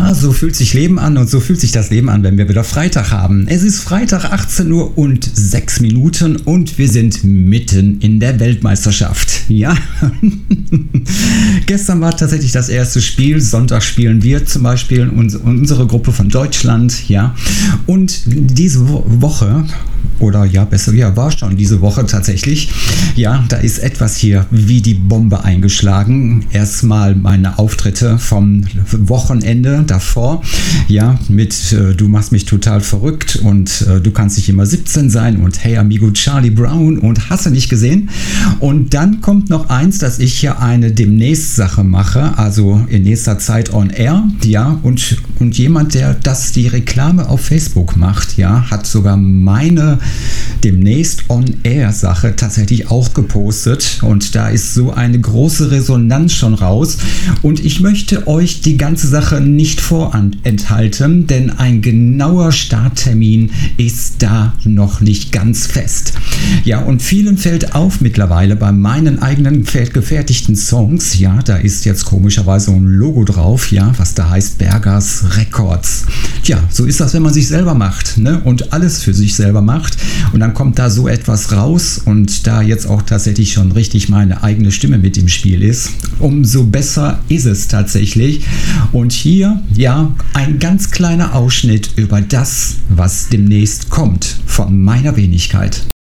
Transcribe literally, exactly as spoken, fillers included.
Ja, so fühlt sich Leben an und so fühlt sich das Leben an, wenn wir wieder Freitag haben. Es ist Freitag, achtzehn Uhr und sechs Minuten und wir sind mitten in der Weltmeisterschaft. Ja, gestern war tatsächlich das erste Spiel. Sonntag spielen wir zum Beispiel unsere Gruppe von Deutschland. Ja, und diese Woche, oder ja, besser, ja, war schon diese Woche tatsächlich. Ja, da ist etwas hier wie die Bombe eingeschlagen. Erstmal meine Auftritte vom Wochenende davor. Ja, mit äh, Du machst mich total verrückt und äh, du kannst nicht immer siebzehn sein und Hey Amigo Charlie Brown und hast du nicht gesehen. Und dann kommt noch eins, dass ich hier eine demnächst Sache mache, also in nächster Zeit on air. Ja, und, und jemand, der das die Reklame auf Facebook macht, ja, hat sogar meine demnächst On-Air-Sache tatsächlich auch gepostet und da ist so eine große Resonanz schon raus und ich möchte euch die ganze Sache nicht vorenthalten, denn ein genauer Starttermin ist da noch nicht ganz fest. Ja, und vielen fällt auf mittlerweile bei meinen eigenen gefertigten Songs, ja, da ist jetzt komischerweise ein Logo drauf, ja, was da heißt Bergers Records. Tja, so ist das, wenn man sich selber macht, ne, und alles für sich selber macht. Und dann kommt da so etwas raus und da jetzt auch tatsächlich schon richtig meine eigene Stimme mit im Spiel ist, umso besser ist es tatsächlich. Und hier, ja, ein ganz kleiner Ausschnitt über das, was demnächst kommt von meiner Wenigkeit.